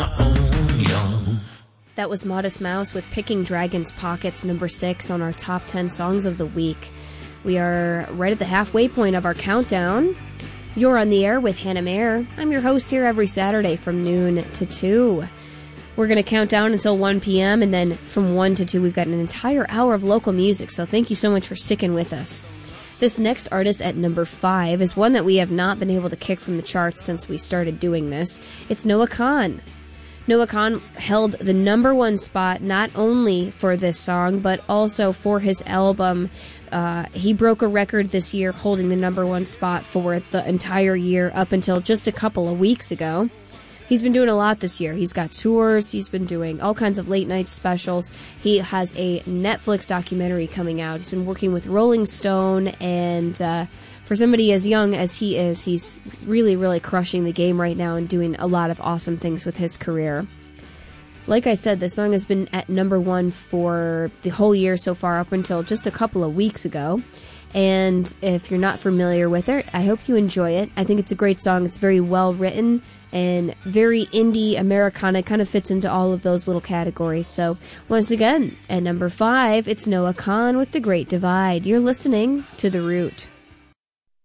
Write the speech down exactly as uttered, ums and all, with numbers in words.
That was Modest Mouse with Picking Dragon's Pockets, number six on our top ten songs of the week. We are right at the halfway point of our countdown. You're on the air with Hannah Mayer. I'm your host here every Saturday from noon to two. We're going to count down until one p.m. and then from one to two we've got an entire hour of local music, so thank you so much for sticking with us. This next artist at number five is one that we have not been able to kick from the charts since we started doing this. It's Noah Kahan. Noah Kahan held the number one spot not only for this song, but also for his album. Uh, he broke a record this year holding the number one spot for the entire year up until just a couple of weeks ago. He's been doing a lot this year. He's got tours. He's been doing all kinds of late-night specials. He has a Netflix documentary coming out. He's been working with Rolling Stone, and uh, for somebody as young as he is, he's really, really crushing the game right now and doing a lot of awesome things with his career. Like I said, this song has been at number one for the whole year so far, up until just a couple of weeks ago. And if you're not familiar with it, I hope you enjoy it. I think it's a great song. It's very well written and very indie Americana. Kind of fits into all of those little categories. So once again, at number five, it's Noah Kahan with The Great Divide. You're listening to The Root.